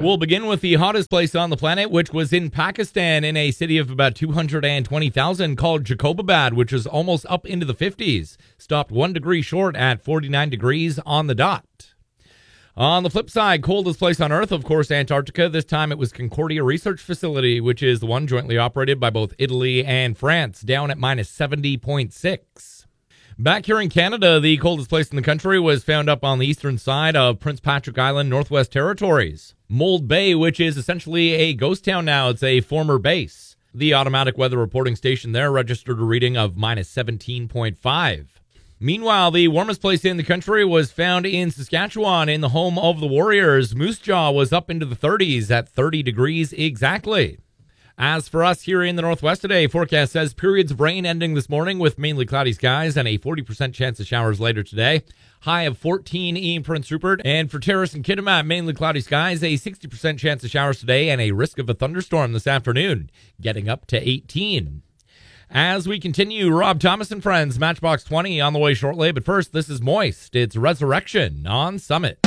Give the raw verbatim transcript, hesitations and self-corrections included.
We'll begin with the hottest place on the planet, which was in Pakistan, in a city of about two hundred twenty thousand called Jacobabad, which is almost up into the fifties. Stopped one degree short at forty-nine degrees on the dot. On the flip side, coldest place on Earth, of course, Antarctica. This time it was Concordia Research Facility, which is the one jointly operated by both Italy and France, down at minus seventy point six. Back here in Canada, the coldest place in the country was found up on the eastern side of Prince Patrick Island, Northwest Territories. Mold Bay, which is essentially a ghost town now. It's a former base. The automatic weather reporting station there registered a reading of minus seventeen point five. Meanwhile, the warmest place in the country was found in Saskatchewan, in the home of the Warriors. Moose Jaw was up into the thirties at thirty degrees exactly. As for us here in the Northwest today, forecast says periods of rain ending this morning with mainly cloudy skies and a forty percent chance of showers later today. High of fourteen in Prince Rupert. And for Terrace and Kitimat, mainly cloudy skies, a sixty percent chance of showers today and a risk of a thunderstorm this afternoon, getting up to eighteen. As we continue, Rob Thomas and Friends, Matchbox twenty on the way shortly. But first, this is Moist. It's Resurrection on Summit.